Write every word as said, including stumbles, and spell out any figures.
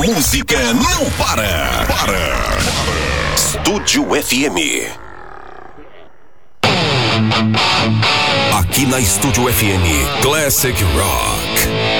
Música não para. Para. Estúdio F M. Aqui na Estúdio F M, Classic Rock.